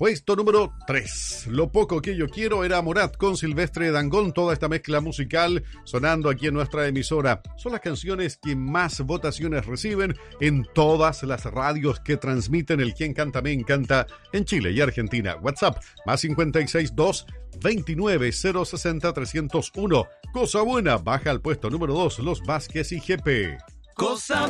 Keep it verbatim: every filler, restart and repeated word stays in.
Puesto número tres. Lo poco que yo quiero era Morat con Silvestre Dangond. Toda esta mezcla musical sonando aquí en nuestra emisora. Son las canciones que más votaciones reciben en todas las radios que transmiten el Quien Canta Me Encanta en Chile y Argentina. WhatsApp más cincuenta y seis dos veintinueve cero sesenta trescientos uno. Cosa buena baja al puesto número dos. Los Vázquez y G P. Cosa